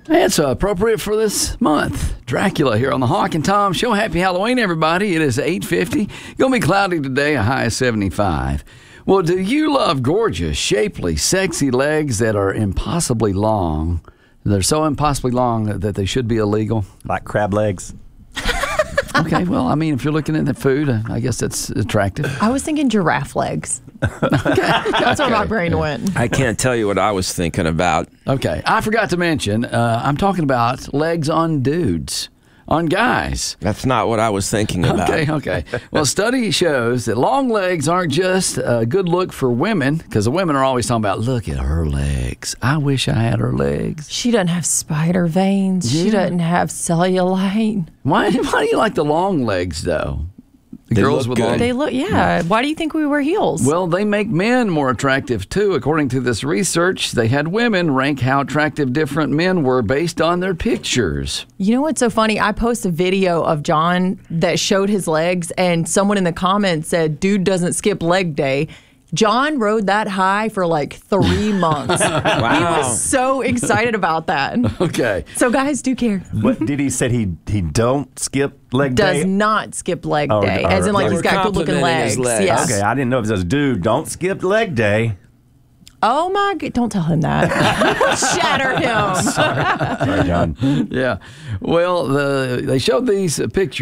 It's appropriate for this month. Dracula here on the Hawk and Tom Show. Happy Halloween, everybody. It is 8:50. Going to be cloudy today, a high of 75. Well, do you love gorgeous, shapely, sexy legs that are impossibly long? They're so impossibly long that they should be illegal? Like crab legs. Okay, well, I mean, if you're looking at the food, I guess that's attractive. I was thinking giraffe legs. That's where my brain went. I can't tell you what I was thinking about. Okay, I forgot to mention, I'm talking about legs on dudes, on guys. That's not what I was thinking about. Okay. Well, study shows that long legs aren't just a good look for women, because the women are always talking about, look at her legs. I wish I had her legs. She doesn't have spider veins. She doesn't have cellulite. Why do you like the long legs, though? The They girls look with good. long. They look, yeah. Why do you think we wear heels? Well, they make men more attractive, too. According to this research, they had women rank how attractive different men were based on their pictures. You know what's so funny? I posted a video of John that showed his legs, and someone in the comments said, dude doesn't skip leg day. John rode that high for like 3 months. He was so excited about that. Okay. So guys do care. What did he say? He don't skip leg Does day? not skip leg Oh, day. all As in like right. he's got good looking Complimenting his legs. legs. Yes. Okay, I didn't know if it says, dude, don't skip leg day. Oh my God. Don't tell him that. Shatter him. Sorry, John. Yeah. Well, they showed these pictures.